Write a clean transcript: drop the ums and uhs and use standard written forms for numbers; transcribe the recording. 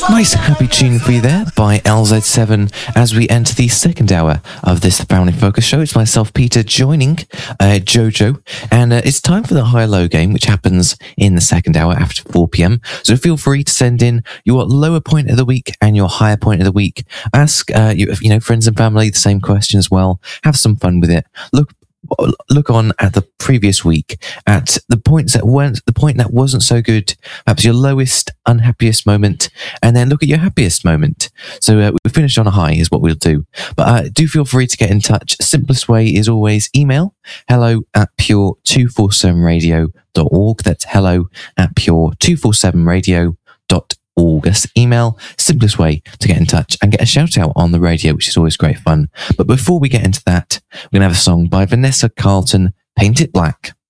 Nice happy tune for you there by LZ7 as we enter the second hour of this Family Focus show. It's myself, Peter, joining Jojo, and it's time for the high-low game, which happens in the second hour after 4 p.m. So feel free to send in your lower point of the week and your higher point of the week. Ask friends and family the same question as well. Have some fun with it. Look on at the previous week at the point that wasn't so good, perhaps your lowest, unhappiest moment, and then look at your happiest moment. So we finished on a high is what we'll do. But do feel free to get in touch. Simplest way is always email hello@pure247radio.org. That's hello@pure247radio.org. That's email, simplest way to get in touch and get a shout out on the radio, which is always great fun. But before we get into that, we're going to have a song by Vanessa Carlton, Paint It Black.